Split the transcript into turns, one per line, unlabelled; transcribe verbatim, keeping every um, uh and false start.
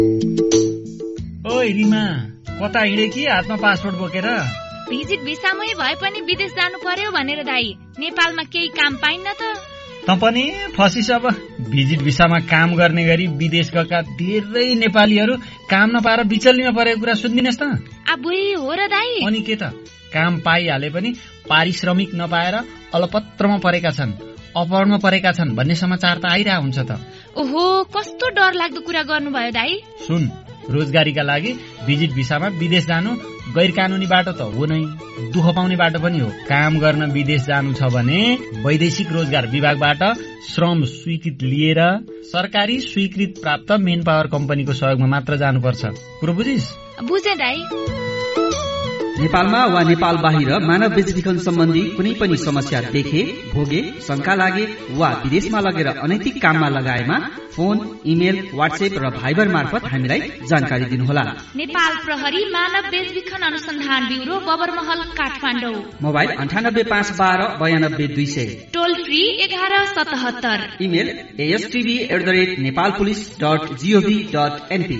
ओइ रिमा, कता हिँडे कि हातमा पासपोर्ट बोकेर?
भिजिट भिसामै भए पनि विदेश जानु पर्यो भनेर दाइ। नेपालमा केही काम पाइन्न त।
त पनि फसिस अब। भिजिट भिसामा काम गर्ने गरी विदेश गएका धेरै नेपालीहरू काम नपाएर बिचल्लीमा परेको कुरा सुन्दिनस् त?
अबुई हो र दाइ।
अनि के त, काम पाइहाले पनि पारिश्रमिक नपाएर अलपत्रमा परेका छन्, अपहरणमा परेका छन् भन्ने समाचार त आइरा हुन्छ त।
ओहो, कस्तो डर लाग्दो कुरा गर्नुभयो दाइ।
सुन, रोजगारीका लागि भिजिट भिसामा विदेश जानु गैर कानूनी बाटो त हो नै, दुःख पाउने बाटो पनि हो। काम गर्न विदेश जानु छ भने वैदेशिक रोजगार विभागबाट श्रम स्वीकृत लिएर सरकारी स्वीकृत प्राप्त मेन पावर कम्पनीको सहयोगमा मात्र जानुपर्छ। कुरो बुझिस्?
बुझे दाइ।
नेपालमा वा नेपाल बाहिर मानव बेचबिखन सम्बन्धी कुनै पनि समस्या देखे, भोगे, शंका लागे वा विदेशमा लगेर अनैतिक काममा लगाएमा फोन, इमेल, व्हाट्सएप र भाइबर मार्फत हामीलाई जानकारी दिनुहोला।
नेपाल प्रहरी मानव बेचबिखन अनुसन्धान ब्युरो, बबरमहल, काठमाडौँ।
मोबाइल अन्ठानब्बे पाँच बाह्र बयानब्बे दुई सय।
टोल फ्री एघार सतहत्तर।
Email एएसटीभी at the rate Nepal police dot gov dot NP.